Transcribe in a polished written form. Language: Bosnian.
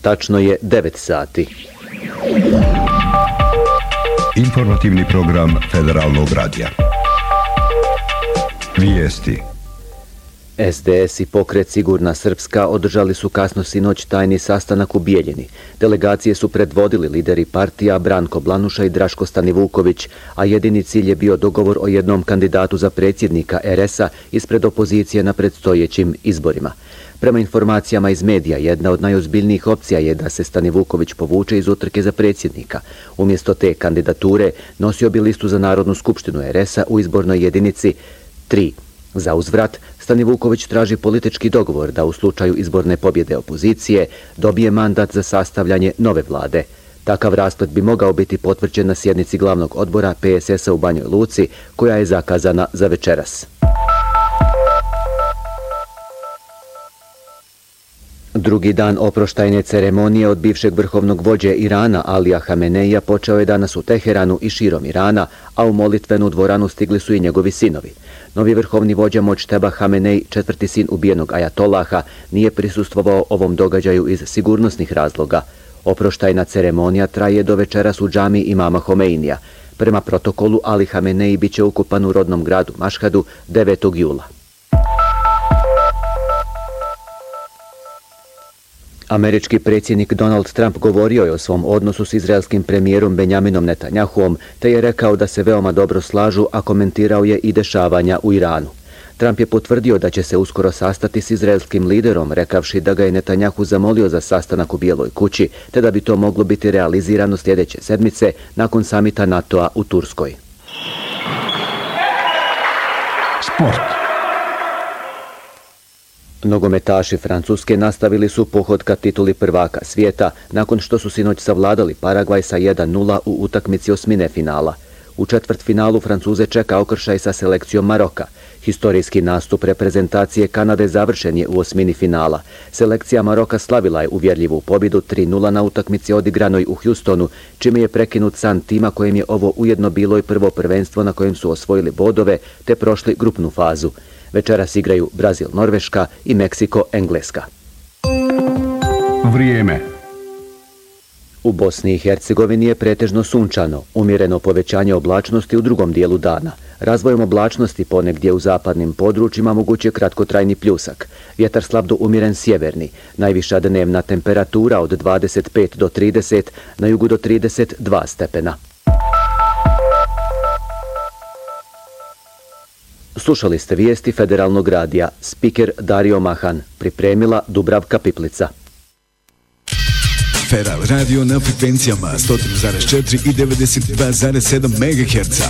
Tačno je 9 sati. Informativni program Federalnog radija. Vijesti. SDS i pokret Sigurna Srpska održali su kasno sinoć tajni sastanak u Bijeljini. Delegacije su predvodili lideri partija Branko Blanuša i Draško Stanivuković, a jedini cilj je bio dogovor o jednom kandidatu za predsjednika RS-a ispred opozicije na predstojećim izborima. Prema informacijama iz medija, jedna od najozbiljnijih opcija je da se Stanivuković povuče iz utrke za predsjednika. Umjesto te kandidature nosio bi listu za Narodnu skupštinu RS-a u izbornoj jedinici 3. Za uzvrat, Stanivuković traži politički dogovor da u slučaju izborne pobjede opozicije dobije mandat za sastavljanje nove vlade. Takav rasplet bi mogao biti potvrđen na sjednici glavnog odbora PSS-a u Banjoj Luci, koja je zakazana za večeras. Drugi dan oproštajne ceremonije od bivšeg vrhovnog vođe Irana Alija Hameneija počeo je danas u Teheranu i širom Irana, a u molitvenu dvoranu stigli su i njegovi sinovi. Novi vrhovni vođa Močteba Hamenej, četvrti sin ubijenog ajatolaha, nije prisustvovao ovom događaju iz sigurnosnih razloga. Oproštajna ceremonija traje do večeras u džami imama Homeinija. Prema protokolu, Ali Hamenej biće ukupan u rodnom gradu Mašhadu 9. jula. Američki predsjednik Donald Trump govorio je o svom odnosu s izraelskim premijerom Benjaminom Netanjahuom, te je rekao da se veoma dobro slažu, a komentirao je i dešavanja u Iranu. Trump je potvrdio da će se uskoro sastati s izraelskim liderom, rekavši da ga je Netanjahu zamolio za sastanak u Bijeloj kući, te da bi to moglo biti realizirano sljedeće sedmice nakon samita NATO-a u Turskoj. Sport. Nogometaši Francuske nastavili su pohod ka tituli prvaka svijeta nakon što su sinoć savladali Paragvaj sa 1:0 u utakmici osmine finala. U četvrtfinalu Francuze čeka okršaj sa selekcijom Maroka. Historijski nastup reprezentacije Kanade završen je u osmini finala. Selekcija Maroka slavila je uvjerljivu pobjedu 3:0 na utakmici odigranoj u Houstonu, čime je prekinut san tima kojem je ovo ujedno bilo i prvo prvenstvo na kojem su osvojili bodove te prošli grupnu fazu. Večeras igraju Brazil, Norveška i Meksiko, Engleska. Vrijeme. U Bosni i Hercegovini je pretežno sunčano, umjereno povećanje oblačnosti u drugom dijelu dana. Razvojem oblačnosti ponegdje u zapadnim područjima moguć je kratkotrajni pljusak. Vjetar slab do umjeren sjeverni. Najviša dnevna temperatura od 25 do 30, na jugu do 32 stepena. Slušali ste vijesti Federalnog radija. Spiker Dario Mahan. Pripremila Dubravka Piplica. Federal radio na frekvencijama 103,4 i 92,7 MHz.